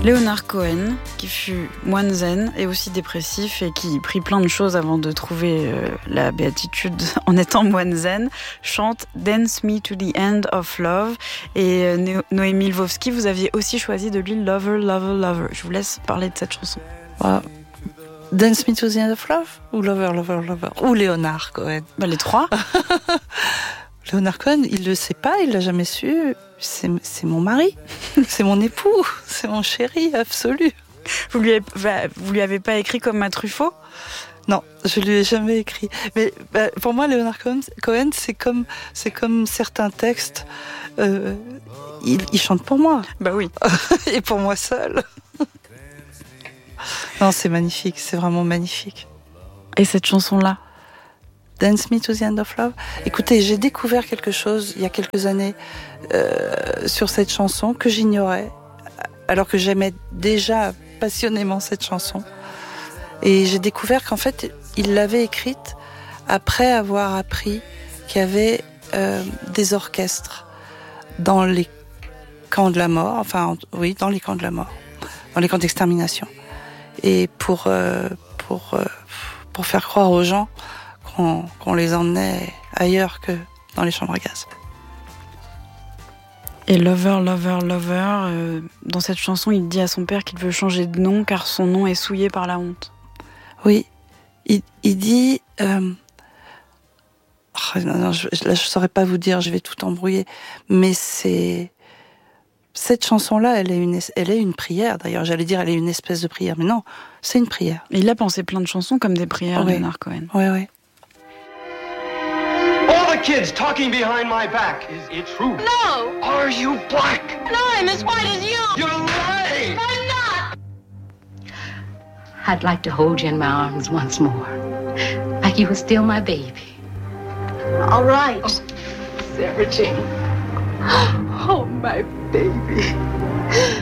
Leonard Cohen, qui fut moine zen et aussi dépressif et qui prit plein de choses avant de trouver la béatitude en étant moine zen, chante Dance Me to the End of Love. Et Noémie Lvovsky, vous aviez aussi choisi de lui Lover, Lover, Lover. Je vous laisse parler de cette chanson. Wow. Dance Me to the End of Love ou Lover, Lover, Lover ou Leonard Cohen? Les trois. Leonard Cohen, il le sait pas, il l'a jamais su. C'est mon mari, c'est mon époux, c'est mon chéri absolu. Vous lui avez pas écrit comme à Truffaut? Non, je lui ai jamais écrit. Mais pour moi, Leonard Cohen, c'est comme certains textes. Il chante pour moi. Bah oui. Et pour moi seul. Non, c'est magnifique, c'est vraiment magnifique. Et cette chanson-là? Dance Me to the End of Love. Écoutez, j'ai découvert quelque chose il y a quelques années sur cette chanson que j'ignorais, alors que j'aimais déjà passionnément cette chanson. Et j'ai découvert qu'en fait, il l'avait écrite après avoir appris qu'il y avait des orchestres dans les camps de la mort, dans les camps de la mort, dans les camps d'extermination. Et pour faire croire aux gens qu'on les emmenait ailleurs que dans les chambres à gaz. Et Lover, Lover, Lover, dans cette chanson, il dit à son père qu'il veut changer de nom car son nom est souillé par la honte. Oui, il dit... je saurais pas vous dire, je vais tout embrouiller, mais c'est... Cette chanson-là, elle est une prière, d'ailleurs. J'allais dire, elle est une espèce de prière, mais non, c'est une prière. Et il a pensé plein de chansons comme des prières, oui. Leonard Cohen. Oui. All the kids talking behind my back. Is it true? No. Are you black? No, I'm as white as you. You're lying. I'm not. I'd like to hold you in my arms once more, like you were still my baby. All right. Oh, Sarah Jane. Oh, my baby.